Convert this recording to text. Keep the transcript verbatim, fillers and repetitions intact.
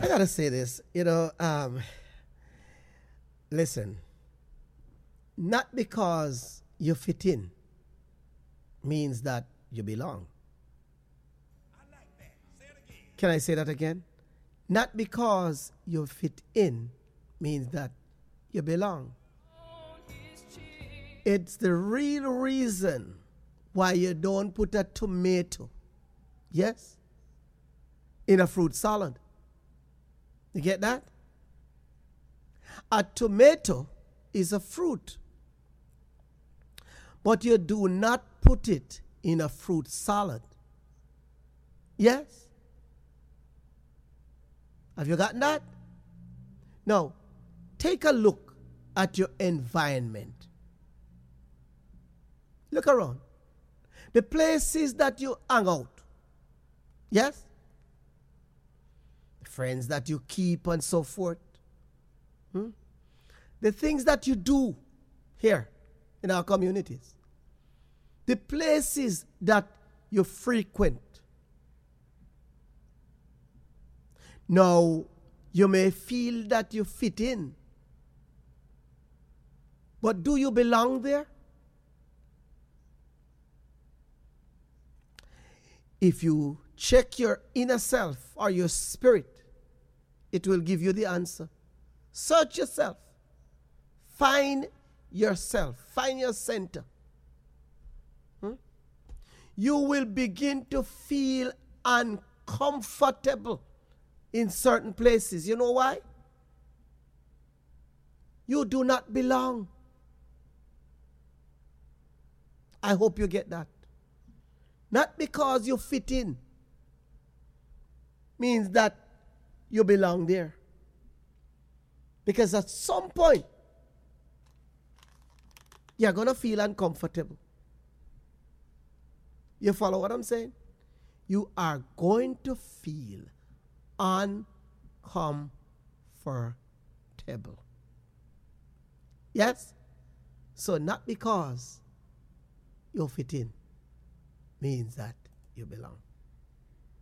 I gotta say this, you know, um, listen, not because you fit in means that you belong. Can I say that again? Not because you fit in means that you belong. It's the real reason why you don't put a tomato, yes, in a fruit salad. You get that? A tomato is a fruit, but you do not put it in a fruit salad. Yes? Have you gotten that? Now, take a look at your environment. Look around. The places that you hang out. Yes? The friends that you keep and so forth. Hmm? The things that you do here in our communities. The places that you frequent. Now, you may feel that you fit in. But do you belong there? If you check your inner self or your spirit, it will give you the answer. Search yourself. Find yourself. Find your center. Hmm? You will begin to feel uncomfortable in certain places. You know why? You do not belong. I hope you get that. Not because you fit in means that you belong there. Because at some point, you're going to feel uncomfortable. You follow what I'm saying? You are going to feel uncomfortable. Yes? So not because you fit in means that you belong.